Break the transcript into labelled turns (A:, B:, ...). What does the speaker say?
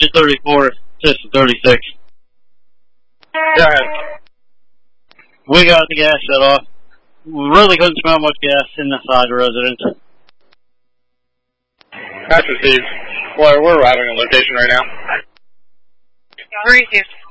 A: engine 34, system 36.
B: Go ahead.
A: We got the gas shut off. We really couldn't smell much gas inside the residence.
B: That's received. Well, we're arriving at location right now.
C: Where is you?